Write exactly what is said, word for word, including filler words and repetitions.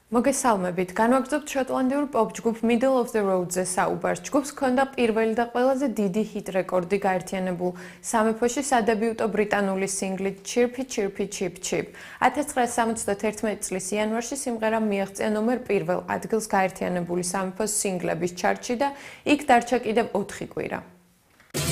მოგესალმებით. განვაგრძობთ შოტლანდიურ პოპ ჯგუფ Middle of the Road-ზე საუბარს. ჯგუფს ჰქონდა პირველი და ყველაზე დიდი ჰიტ რეკორდი გაერთიანებულ სამეფოში სადებიუტო ბრიტანული სინგლით Chirpy Chirpy Chip Chip. ათას ცხრაასა სამოცდათერთმეტი წლის იანვარში სიმღერამ მიაღწია ნომერ პირველ ადგილს გაერთიანებული სამეფოს სინგლების ჩარტში და იქ დარჩა კიდევ ოთხი კვირა.